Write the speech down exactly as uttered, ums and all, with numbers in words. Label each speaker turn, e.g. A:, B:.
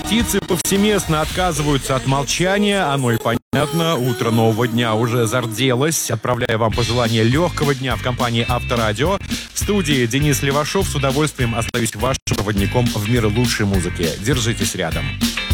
A: Птицы повсеместно отказываются от молчания, оно и понятно. Утро нового дня уже зарделось. Отправляю вам пожелания легкого дня в компании Авторадио. В студии Денис Левашов. С удовольствием остаюсь вашим проводником в мир лучшей музыки. Держитесь рядом.